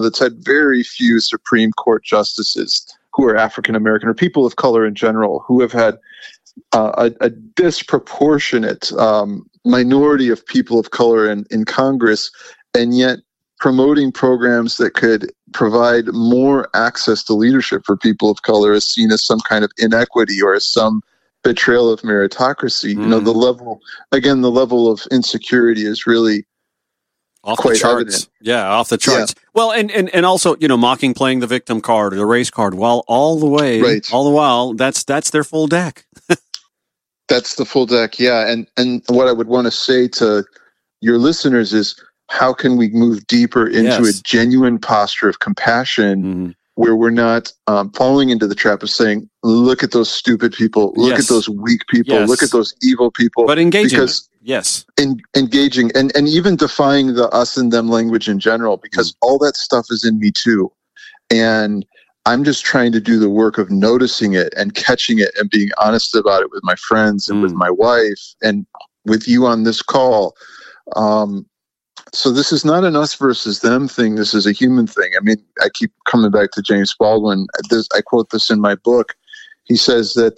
that's had very few Supreme Court justices who are African American or people of color in general, who have had a disproportionate minority of people of color in Congress, and yet promoting programs that could provide more access to leadership for people of color is seen as some kind of inequity or as some betrayal of meritocracy. You know, the level of insecurity is really off quite the charts. evident. Yeah, off the charts. Yeah. Well, and also, you know, mocking playing the victim card or the race card, while all the while, that's their full deck. That's the full deck, yeah. And what I would want to say to your listeners is, how can we move deeper into a genuine posture of compassion where we're not falling into the trap of saying, look at those stupid people, look at those weak people, look at those evil people. But engaging. Because engaging and even defying the us and them language in general, because all that stuff is in me too. And I'm just trying to do the work of noticing it and catching it and being honest about it with my friends and with my wife and with you on this call. So this is not an us versus them thing. This is a human thing. I mean, I keep coming back to James Baldwin. I quote this in my book. He says that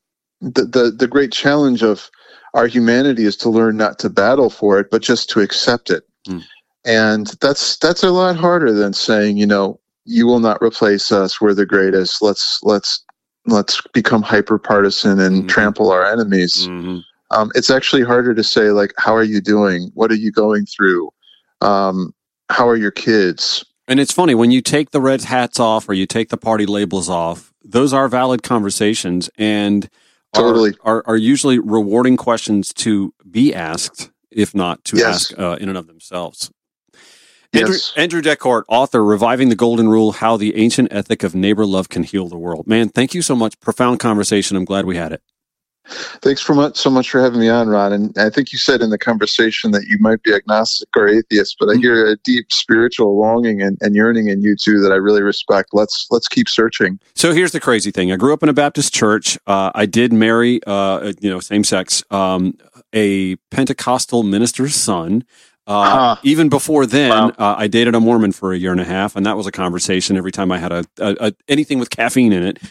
the great challenge of our humanity is to learn not to battle for it, but just to accept it. And that's a lot harder than saying, you know, you will not replace us. We're the greatest. Let's become hyper partisan and trample our enemies. It's actually harder to say, like, how are you doing? What are you going through? How are your kids? And it's funny, when you take the red hats off or you take the party labels off, those are valid conversations and are usually rewarding questions to be asked, if not to ask in and of themselves. Andrew Decourt, author, Reviving the Golden Rule, How the Ancient Ethic of Neighbor Love Can Heal the World. Man, thank you so much. Profound conversation. I'm glad we had it. Thanks so much for having me on, Ron. And I think you said in the conversation that you might be agnostic or atheist, but I hear a deep spiritual longing and yearning in you too that I really respect. Let's keep searching. So here's the crazy thing. I grew up in a Baptist church. I did marry, same sex, a Pentecostal minister's son. Even before then, I dated a Mormon for a year and a half, and that was a conversation every time I had a anything with caffeine in it.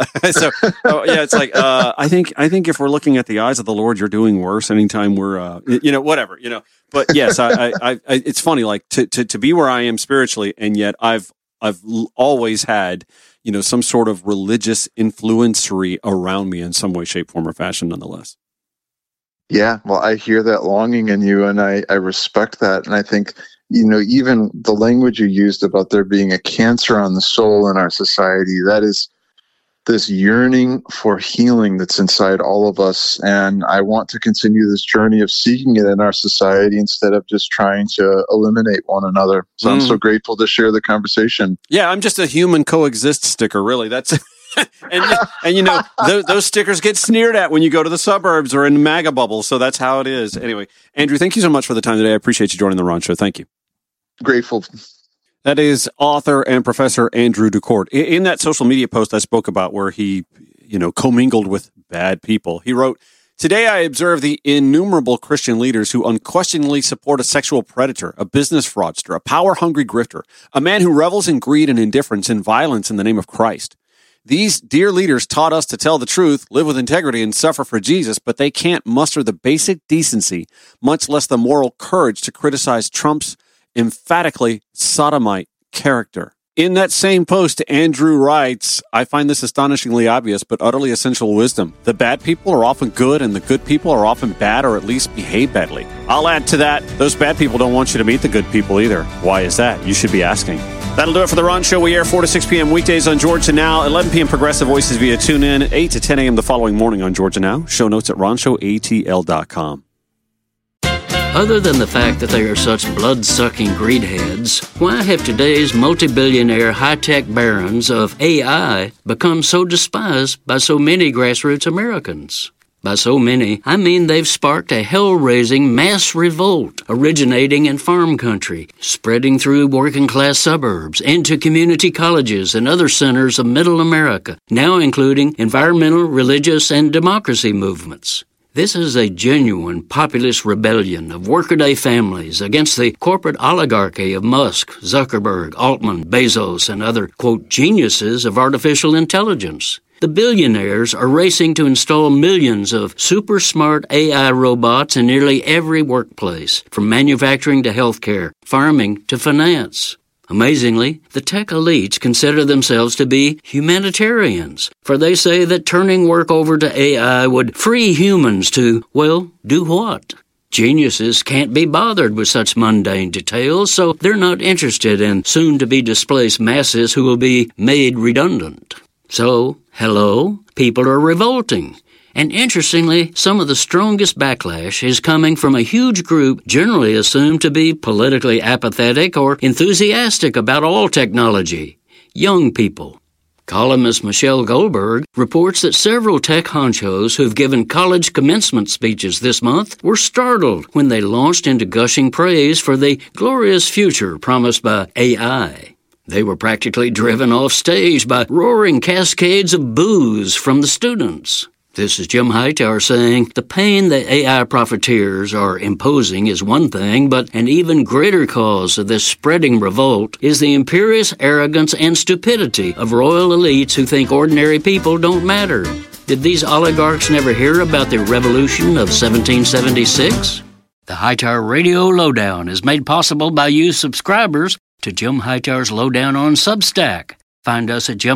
It's like I think if we're looking at the eyes of the Lord, you're doing worse. Anytime we're whatever. But yes, I it's funny, like to be where I am spiritually, and yet I've always had some sort of religious influencery around me in some way, shape, form, or fashion, nonetheless. Yeah, well, I hear that longing in you, and I respect that. And I think, even the language you used about there being a cancer on the soul in our society, that is this yearning for healing that's inside all of us. And I want to continue this journey of seeking it in our society instead of just trying to eliminate one another. So I'm so grateful to share the conversation. Yeah, I'm just a human coexist sticker, really. That's and those stickers get sneered at when you go to the suburbs or in MAGA bubbles. So that's how it is. Anyway, Andrew, thank you so much for the time today. I appreciate you joining the Ron Show. Thank you. Grateful. That is author and professor Andrew Decourt. In that social media post I spoke about where he, commingled with bad people, he wrote, "Today I observe the innumerable Christian leaders who unquestioningly support a sexual predator, a business fraudster, a power-hungry grifter, a man who revels in greed and indifference and violence in the name of Christ. These dear leaders taught us to tell the truth, live with integrity, and suffer for Jesus, but they can't muster the basic decency, much less the moral courage to criticize Trump's emphatically sodomite character." In that same post, Andrew writes, "I find this astonishingly obvious, but utterly essential wisdom. The bad people are often good, and the good people are often bad, or at least behave badly. I'll add to that, those bad people don't want you to meet the good people either. Why is that? You should be asking." That'll do it for The Ron Show. We air 4 to 6 p.m. weekdays on Georgia Now, 11 p.m. Progressive Voices via TuneIn, 8 to 10 a.m. the following morning on Georgia Now. Show notes at ronshowatl.com. Other than the fact that they are such blood-sucking greedheads, why have today's multi-billionaire high-tech barons of AI become so despised by so many grassroots Americans? By so many, I mean they've sparked a hell-raising mass revolt originating in farm country, spreading through working-class suburbs, into community colleges and other centers of middle America, now including environmental, religious, and democracy movements. This is a genuine populist rebellion of workaday families against the corporate oligarchy of Musk, Zuckerberg, Altman, Bezos, and other, quote, geniuses of artificial intelligence. The billionaires are racing to install millions of super smart AI robots in nearly every workplace, from manufacturing to healthcare, farming to finance. Amazingly, the tech elites consider themselves to be humanitarians, for they say that turning work over to AI would free humans to, well, do what? Geniuses can't be bothered with such mundane details, so they're not interested in soon-to-be displaced masses who will be made redundant. So, hello, people are revolting. And interestingly, some of the strongest backlash is coming from a huge group generally assumed to be politically apathetic or enthusiastic about all technology: young people. Columnist Michelle Goldberg reports that several tech honchos who've given college commencement speeches this month were startled when they launched into gushing praise for the glorious future promised by AI. They were practically driven off stage by roaring cascades of boos from the students. This is Jim Hightower saying, the pain that AI profiteers are imposing is one thing, but an even greater cause of this spreading revolt is the imperious arrogance and stupidity of royal elites who think ordinary people don't matter. Did these oligarchs never hear about the revolution of 1776? The Hightower Radio Lowdown is made possible by you subscribers to Jim Hightower's Lowdown on Substack. Find us at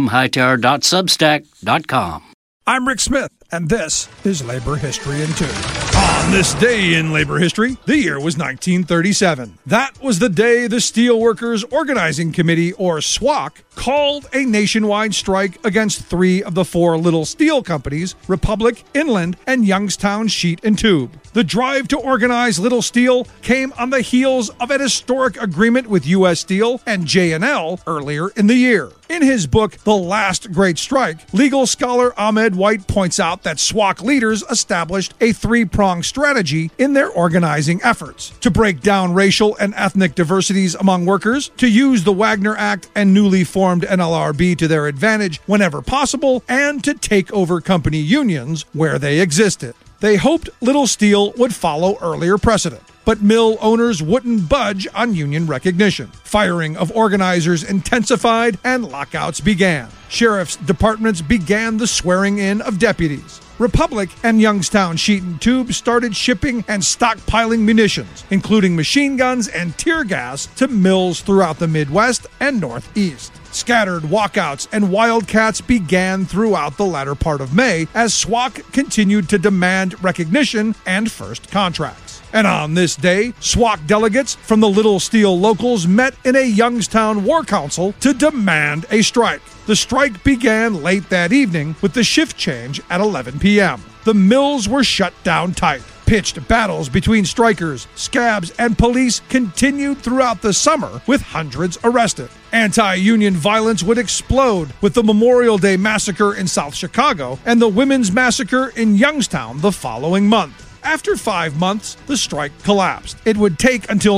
jimhightower.substack.com. I'm Rick Smith, and this is Labor History in 2. On this day in labor history, the year was 1937. That was the day the Steelworkers Organizing Committee, or SWOC, called a nationwide strike against 3 of the 4 little steel companies, Republic, Inland, and Youngstown Sheet and Tube. The drive to organize Little Steel came on the heels of an historic agreement with U.S. Steel and J&L earlier in the year. In his book, The Last Great Strike, legal scholar Ahmed White points out that SWOC leaders established a 3-pronged strategy in their organizing efforts: to break down racial and ethnic diversities among workers, to use the Wagner Act and newly formed NLRB to their advantage whenever possible, and to take over company unions where they existed. They hoped Little Steel would follow earlier precedent, but mill owners wouldn't budge on union recognition. Firing of organizers intensified and lockouts began. Sheriff's departments began the swearing in of deputies. Republic and Youngstown Sheet and Tube started shipping and stockpiling munitions, including machine guns and tear gas, to mills throughout the Midwest and Northeast. Scattered walkouts and wildcats began throughout the latter part of May as SWOC continued to demand recognition and first contracts. And on this day, SWOC delegates from the Little Steel locals met in a Youngstown War Council to demand a strike. The strike began late that evening with the shift change at 11 p.m. The mills were shut down tight. Pitched battles between strikers, scabs, and police continued throughout the summer, with hundreds arrested. Anti-union violence would explode with the Memorial Day Massacre in South Chicago and the Women's Massacre in Youngstown the following month. After 5 months, the strike collapsed. It would take until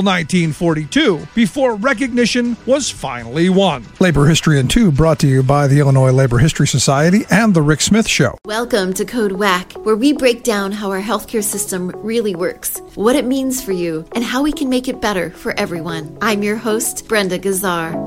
1942 before recognition was finally won. Labor History in 2 brought to you by the Illinois Labor History Society and The Rick Smith Show. Welcome to Code WACK, where we break down how our healthcare system really works, what it means for you, and how we can make it better for everyone. I'm your host, Brenda Gazzar.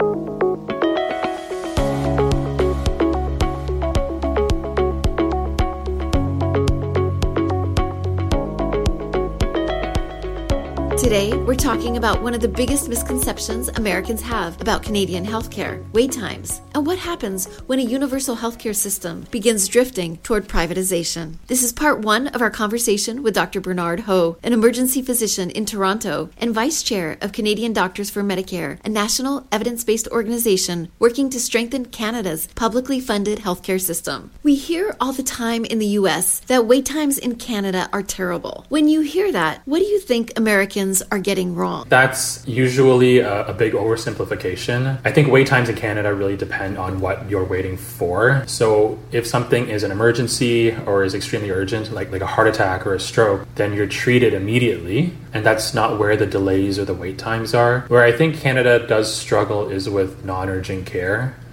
Today, we're talking about one of the biggest misconceptions Americans have about Canadian healthcare: wait times, and what happens when a universal healthcare system begins drifting toward privatization. This is part 1 of our conversation with Dr. Bernard Ho, an emergency physician in Toronto and vice chair of Canadian Doctors for Medicare, a national evidence-based organization working to strengthen Canada's publicly funded healthcare system. We hear all the time in the U.S. that wait times in Canada are terrible. When you hear that, what do you think Americans are getting wrong? That's usually a big oversimplification. I think wait times in Canada really depend on what you're waiting for. So if something is an emergency or is extremely urgent, like a heart attack or a stroke, then you're treated immediately. And that's not where the delays or the wait times are. Where I think Canada does struggle is with non-urgent care.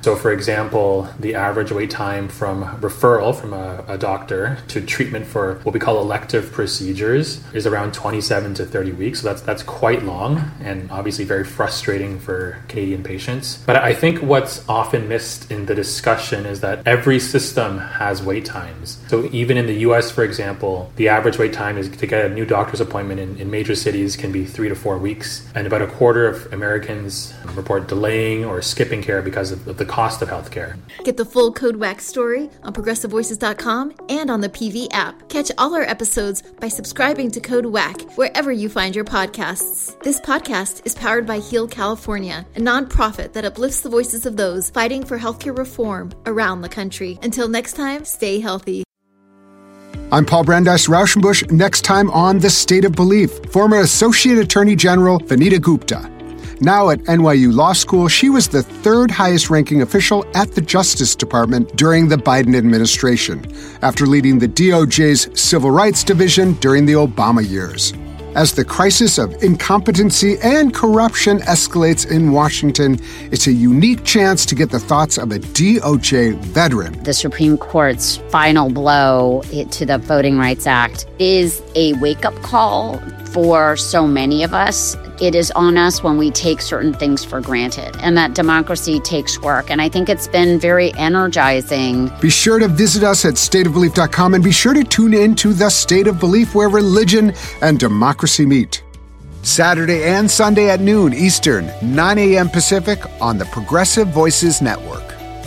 So for example, the average wait time from referral from a doctor to treatment for what we call elective procedures is around 27 to 30 weeks. So that's quite long and obviously very frustrating for Canadian patients. But I think what's often missed in the discussion is that every system has wait times. So even in the US, for example, the average wait time is to get a new doctor's appointment in major cities can be 3 to 4 weeks. And about a quarter of Americans report delaying or skipping care because of the cost of healthcare. Get the full Code WAC story on progressivevoices.com and on the PV app. Catch all our episodes by subscribing to Code WAC wherever you find your podcasts. This podcast is powered by Heal California, a nonprofit that uplifts the voices of those fighting for healthcare reform around the country. Until next time, stay healthy. I'm Paul Brandeis Rauschenbusch. Next time on The State of Belief, former Associate Attorney General Vanita Gupta. Now at NYU Law School, she was the third highest ranking official at the Justice Department during the Biden administration, after leading the DOJ's Civil Rights Division during the Obama years. As the crisis of incompetency and corruption escalates in Washington, it's a unique chance to get the thoughts of a DOJ veteran. The Supreme Court's final blow to the Voting Rights Act is a wake-up call for so many of us. It is on us when we take certain things for granted, and that democracy takes work. And I think it's been very energizing. Be sure to visit us at stateofbelief.com and be sure to tune in to The State of Belief, where religion and democracy meet. Saturday and Sunday at noon Eastern, 9 a.m. Pacific on the Progressive Voices Network.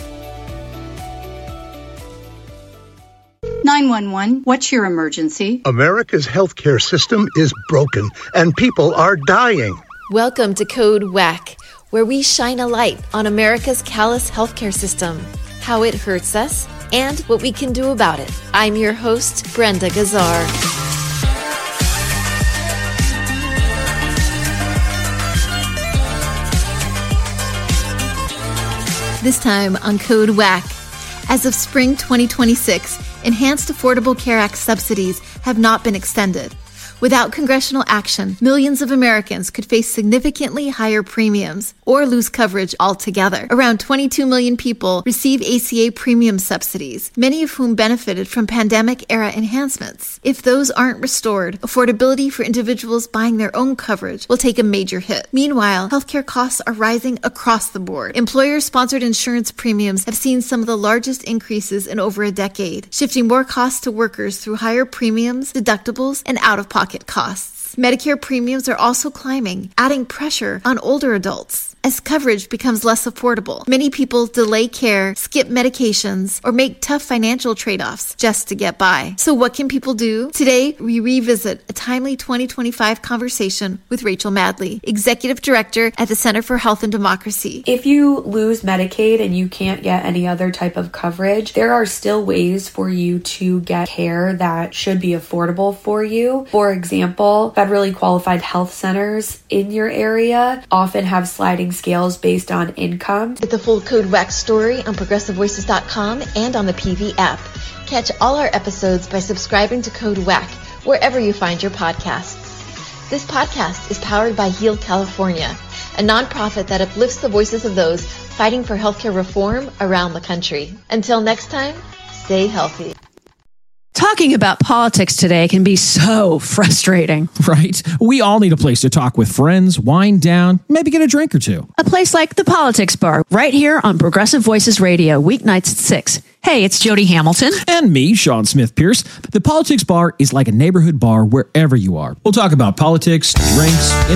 911, what's your emergency? America's healthcare system is broken and people are dying. Welcome to Code WAC, where we shine a light on America's callous healthcare system, how it hurts us, and what we can do about it. I'm your host, Brenda Gazzar. This time on Code WAC. As of spring 2026, Enhanced Affordable Care Act subsidies have not been extended. Without congressional action, millions of Americans could face significantly higher premiums or lose coverage altogether. Around 22 million people receive ACA premium subsidies, many of whom benefited from pandemic-era enhancements. If those aren't restored, affordability for individuals buying their own coverage will take a major hit. Meanwhile, healthcare costs are rising across the board. Employer-sponsored insurance premiums have seen some of the largest increases in over a decade, shifting more costs to workers through higher premiums, deductibles, and out-of-pocket costs. Medicare premiums are also climbing, adding pressure on older adults. As coverage becomes less affordable, many people delay care, skip medications, or make tough financial trade-offs just to get by. So what can people do? Today, we revisit a timely 2025 conversation with Rachel Madley, Executive Director at the Center for Health and Democracy. If you lose Medicaid and you can't get any other type of coverage, there are still ways for you to get care that should be affordable for you. For example, federally qualified health centers in your area often have sliding scales based on income. Get the full Code WAC story on progressivevoices.com and on the PV app. Catch all our episodes by subscribing to Code WAC wherever you find your podcasts. This podcast is powered by Heal California, a nonprofit that uplifts the voices of those fighting for healthcare reform around the country. Until next time, stay healthy. Talking about politics today can be so frustrating. Right? We all need a place to talk with friends, wind down, maybe get a drink or two. A place like the Politics Bar, right here on Progressive Voices Radio, weeknights at 6. Hey, it's Jody Hamilton. And me, Sean Smith Pierce. The Politics Bar is like a neighborhood bar wherever you are. We'll talk about politics, drinks,